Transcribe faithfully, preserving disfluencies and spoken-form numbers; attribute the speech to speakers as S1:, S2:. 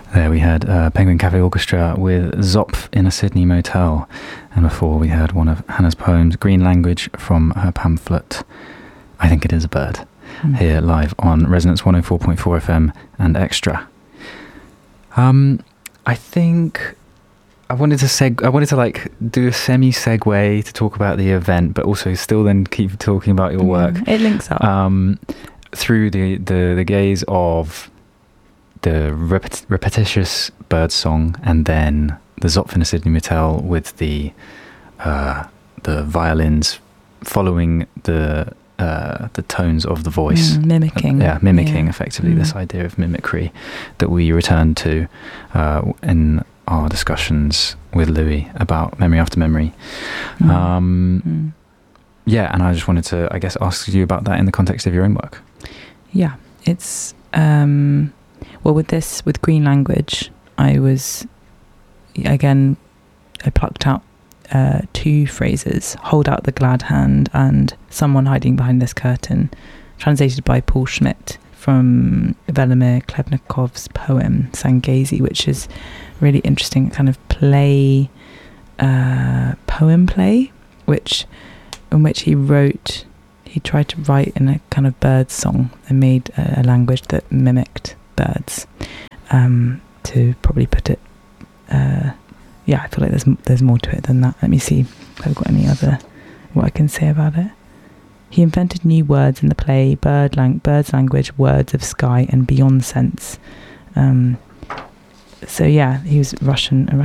S1: There we had uh, Penguin Cafe Orchestra with Zopf in a Sydney Motel. And before we had one of Hannah's poems, Green Language, from her pamphlet, I Think It Is a Bird, mm. here live on Resonance one oh four point four F M and Extra. Um, I think I wanted to seg- I wanted to like do a semi segue to talk about the event, but also still then keep talking about your work.
S2: Mm, it links up.
S1: Um, through the, the, the gaze of the repet- repetitious bird song, and then the Zopf in a Sydney Motel with the uh, the violins following the uh, the tones of the voice,
S2: mm, mimicking,
S1: uh, yeah, mimicking
S2: yeah.
S1: effectively.
S2: Mm.
S1: This idea of mimicry that we returned to uh, in our discussions with Louis about Memory After Memory.
S2: Mm.
S1: Um,
S2: mm.
S1: Yeah, and I just wanted to, I guess, ask you about that in the context of your own work.
S2: Yeah, it's. Um, Well, with this, with Green Language, I was, again, I plucked out uh, two phrases, hold out the glad hand and someone hiding behind this curtain, translated by Paul Schmidt from Velimir Klebnikov's poem, Sangezi, which is really interesting, kind of play, uh, poem play, which, in which he wrote, he tried to write in a kind of bird song and made a, a language that mimicked birds, um, to probably put it, uh, yeah, I feel like there's there's more to it than that. Let me see if I've got any other, what I can say about it. He invented new words in the play, bird lang- bird's language, words of sky and beyond sense. Um, so yeah, he was Russian, a